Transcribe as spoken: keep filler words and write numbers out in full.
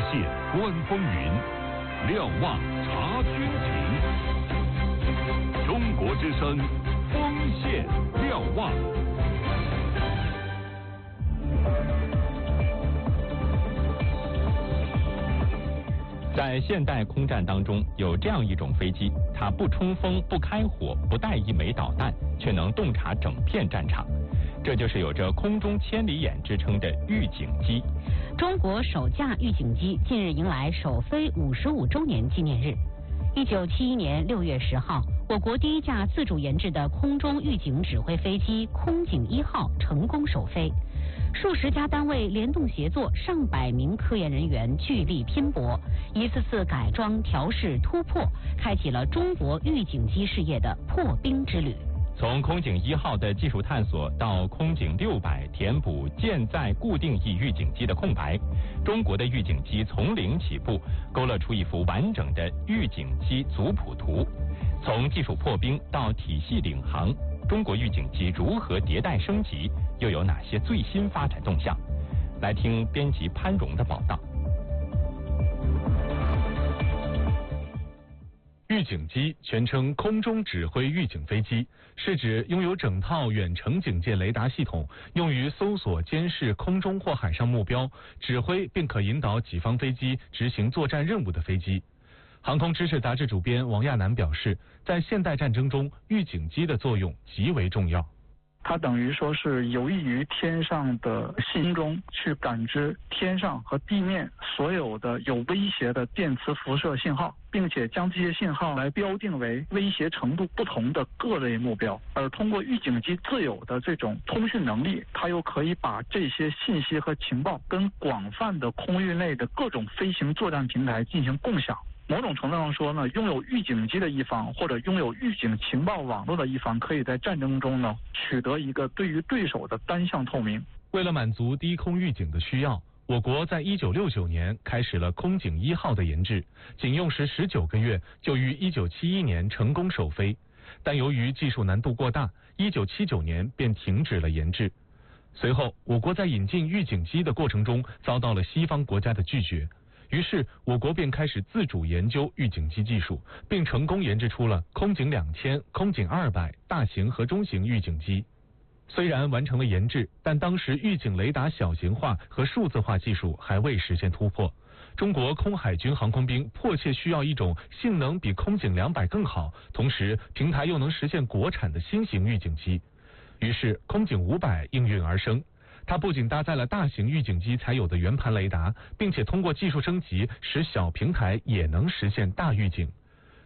线观风云，瞭望察军情。中国之声，锋线瞭望。 在现代空战当中，有这样一种飞机，它不冲锋、不开火、不带一枚导弹，却能洞察整片战场。这就是有着空中千里眼之称的预警机。 中国首架预警机近日迎来首飞五十五周年纪念日。一九七一年六月十号，我国第一架自主研制的空中预警指挥飞机空警一号成功首飞。数十家单位联动协作，上百名科研人员聚力拼搏，一次次改装、调试、突破，开启了中国预警机事业的破冰之旅。 从空警一号的技术探索到空警六百填补舰载固定翼预警机的空白，中国的预警机从零起步，勾勒出一幅完整的预警机族谱图。从技术破冰到体系领航，中国预警机如何迭代升级，又有哪些最新发展动向？来听编辑潘荣的报道。 预警机全称空中指挥预警飞机，是指拥有整套远程警戒雷达系统，用于搜索监视空中或海上目标，指挥并可引导己方飞机执行作战任务的飞机。航空知识杂志主编王亚楠表示，在现代战争中，预警机的作用极为重要。 它等于说是有益于天上的信中去感知天上和地面所有的有威胁的电磁辐射信号，并且将这些信号来标定为威胁程度不同的各类目标。而通过预警机自有的这种通讯能力，它又可以把这些信息和情报跟广泛的空域内的各种飞行作战平台进行共享。某种程度上说呢，拥有预警机的一方或者拥有预警情报网络的一方，可以在战争中呢取得一个对于对手的单向透明。 为了满足低空预警的需要，我国在一九六九年开始了空警一号的研制，仅用时十九个月就于一九七一年成功首飞。但由于技术难度过大，一九七九年便停止了研制。随后，我国在引进预警机的过程中遭到了西方国家的拒绝。于是，我国便开始自主研究预警机技术，并成功研制出了空警两千、空警二百大型和中型预警机。虽然完成了研制，但当时预警雷达小型化和数字化技术还未实现突破。中国空海军航空兵迫切需要一种性能比空警两百更好，同时平台又能实现国产的新型预警机。于是，空警五百应运而生。它不仅搭载了大型预警机才有的圆盘雷达，并且通过技术升级，使小平台也能实现大预警。